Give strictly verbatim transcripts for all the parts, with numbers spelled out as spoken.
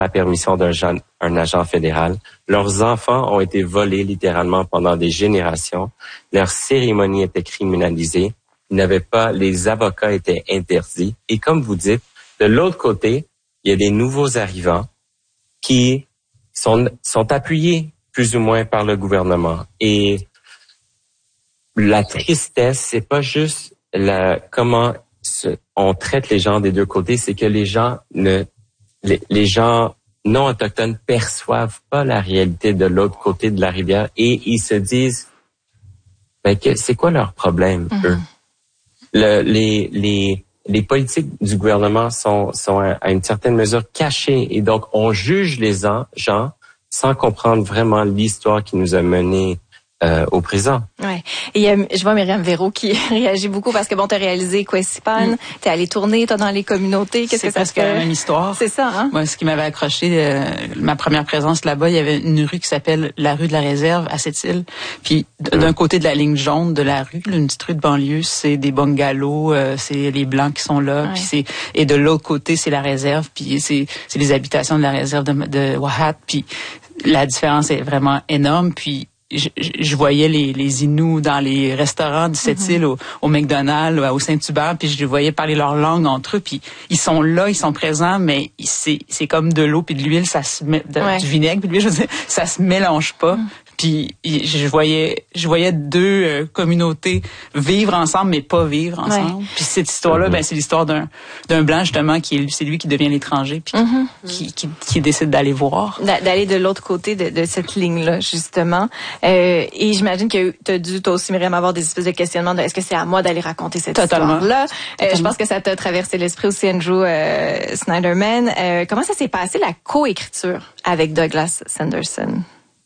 la permission d'un jeune, un agent fédéral. Leurs enfants ont été volés littéralement pendant des générations. Leurs cérémonies étaient criminalisées. Ils n'avaient pas, les avocats étaient interdits. Et comme vous dites, de l'autre côté, il y a des nouveaux arrivants qui sont, sont appuyés plus ou moins par le gouvernement. Et la tristesse, c'est pas juste la, comment on traite les gens des deux côtés, c'est que les gens ne, les, les gens non autochtones perçoivent pas la réalité de l'autre côté de la rivière et ils se disent, ben, que, c'est quoi leur problème, mm-hmm. eux? Le, les, les, les politiques du gouvernement sont, sont à, à une certaine mesure cachées et donc on juge les gens sans comprendre vraiment l'histoire qui nous a menés Euh, au présent. Ouais. Et euh, je vois Myriam Véro qui réagit beaucoup parce que bon, t'as réalisé Quessipan, mm. t'es allé tourner, t'es dans les communautés. Qu'est-ce que ça fait? C'est presque la même histoire. C'est ça, hein? Moi, ce qui m'avait accroché, euh, ma première présence là-bas, il y avait une rue qui s'appelle la rue de la Réserve à Sept-Îles. Puis d'un mm. côté de la ligne jaune de la rue, une petite rue de banlieue, c'est des bungalows, euh, c'est les blancs qui sont là. Ouais. Puis c'est et de l'autre côté, c'est la réserve. Puis c'est c'est les habitations de la réserve de, de Wahat. Puis la différence est vraiment énorme. Puis Je, je voyais les, les Inuits dans les restaurants de cette mm-hmm. île, au, au McDonald's, au Saint-Hubert, puis je les voyais parler leur langue entre eux, puis ils sont là, ils sont présents, mais c'est c'est comme de l'eau puis de l'huile, ça se met, de, ouais. du vinaigre puis de l'huile, je veux dire, ça se mélange pas. Mm. Puis je voyais je voyais deux euh, communautés vivre ensemble mais pas vivre ensemble. Ouais. Puis cette histoire-là, mm-hmm. ben c'est l'histoire d'un d'un blanc justement qui est c'est lui qui devient l'étranger puis mm-hmm. qui, qui qui décide d'aller voir, d'aller de l'autre côté de, de cette ligne-là justement. Euh, et j'imagine que tu as dû toi aussi Myriam avoir des espèces de questionnements de est-ce que c'est à moi d'aller raconter cette Totalement. histoire-là. Euh, je pense que ça t'a traversé l'esprit aussi Andrew euh, Snyderman. Euh, comment ça s'est passé la coécriture avec Douglas Sanderson?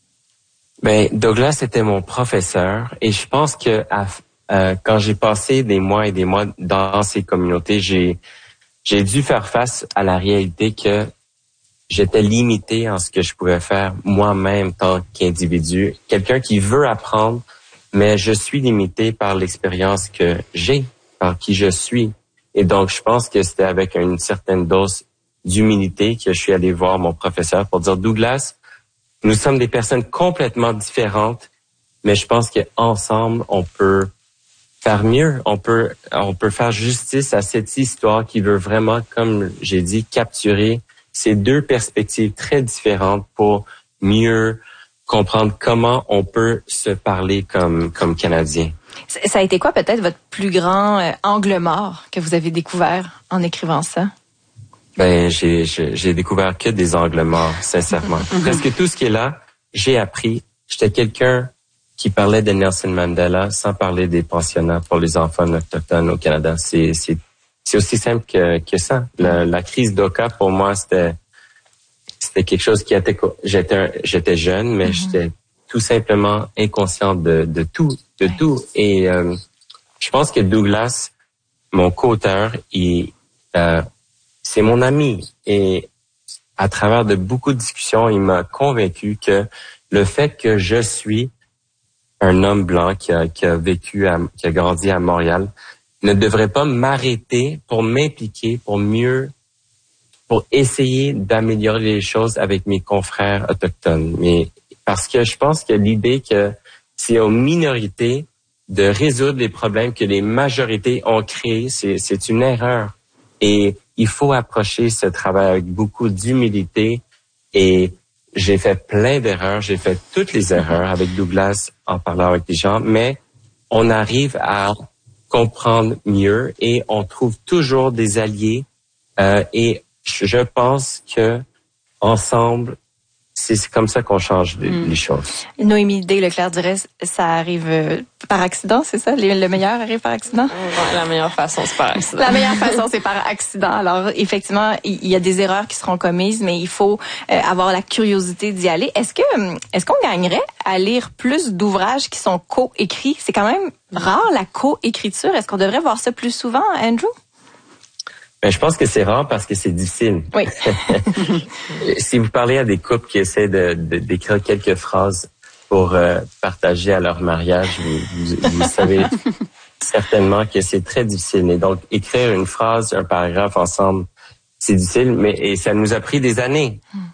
Ben, Douglas était mon professeur et je pense que à, euh, quand j'ai passé des mois et des mois dans ces communautés, j'ai j'ai dû faire face à la réalité que j'étais limité en ce que je pouvais faire moi-même tant qu'individu. Quelqu'un qui veut apprendre, mais je suis limité par l'expérience que j'ai, par qui je suis. Et donc, je pense que c'était avec une certaine dose d'humilité que je suis allé voir mon professeur pour dire, Douglas, nous sommes des personnes complètement différentes, mais je pense qu'ensemble, on peut faire mieux. On peut, on peut faire justice à cette histoire qui veut vraiment, comme j'ai dit, capturer ces deux perspectives très différentes pour mieux comprendre comment on peut se parler comme, comme Canadiens. Ça a été quoi peut-être votre plus grand euh, angle mort que vous avez découvert en écrivant ça? Ben, j'ai, j'ai, j'ai découvert que des angles morts, sincèrement. Mm-hmm. Presque tout ce qui est là, j'ai appris. J'étais quelqu'un qui parlait de Nelson Mandela sans parler des pensionnats pour les enfants autochtones au Canada. C'est, c'est, c'est aussi simple que, que ça. La, la crise d'Oka, pour moi, c'était, c'était quelque chose qui était, j'étais, j'étais jeune, mais mm-hmm. j'étais tout simplement inconscient de, de tout, de ouais. tout. Et, euh, je pense que Douglas, mon co-auteur, il, euh, c'est mon ami et à travers de beaucoup de discussions, il m'a convaincu que le fait que je suis un homme blanc qui a, qui a vécu, à, qui a grandi à Montréal, ne devrait pas m'arrêter pour m'impliquer, pour mieux, pour essayer d'améliorer les choses avec mes confrères autochtones. Mais parce que je pense que l'idée que c'est aux minorités de résoudre les problèmes que les majorités ont créés, c'est, c'est une erreur. Et il faut approcher ce travail avec beaucoup d'humilité et j'ai fait plein d'erreurs, j'ai fait toutes les erreurs avec Douglas en parlant avec des gens, mais on arrive à comprendre mieux et on trouve toujours des alliés euh, et je pense que ensemble, c'est comme ça qu'on change les, mm. les choses. Noémie D. Leclerc dirait ça arrive euh, par accident, c'est ça? Le meilleur arrive par accident? Ouais, la meilleure façon, c'est par accident. La meilleure façon, c'est par accident. Alors, effectivement, il y a des erreurs qui seront commises, mais il faut euh, avoir la curiosité d'y aller. Est-ce que est-ce qu'on gagnerait à lire plus d'ouvrages qui sont co-écrits? C'est quand même rare, la co-écriture. Est-ce qu'on devrait voir ça plus souvent, Andrew? Ben, je pense que c'est rare parce que c'est difficile. Oui. Si vous parlez à des couples qui essaient de, de, d'écrire quelques phrases pour euh, partager à leur mariage, vous, vous, vous savez certainement que c'est très difficile. Et donc, écrire une phrase, un paragraphe ensemble, c'est difficile, mais et ça nous a pris des années.